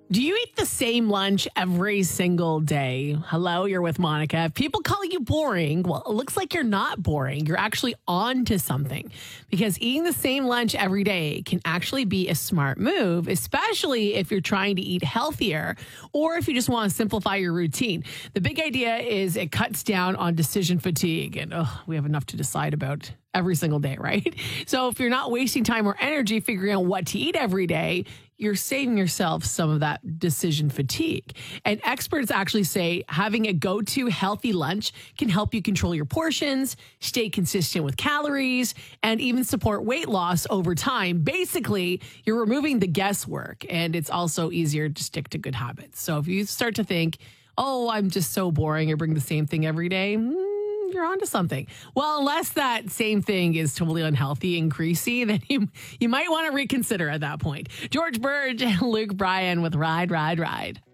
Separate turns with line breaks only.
Do you eat the same lunch every single day? Hello, you're with Monica. If people call you boring, well, it looks like you're not boring. You're actually on to something because eating the same lunch every day can actually be a smart move, especially if you're trying to eat healthier or if you just want to simplify your routine. The big idea is it cuts down on decision fatigue, and we have enough to decide about every single day, right? So if you're not wasting time or energy figuring out what to eat every day, you're saving yourself some of that decision fatigue. And experts actually say having a go-to healthy lunch can help you control your portions, stay consistent with calories, and even support weight loss over time. Basically, you're removing the guesswork, and it's also easier to stick to good habits. So if you start to think, I'm just so boring, I bring the same thing every day, you're onto something. Well, unless that same thing is totally unhealthy and greasy, then you might want to reconsider at that point. George Burge and Luke Bryan with Ride, Ride, Ride.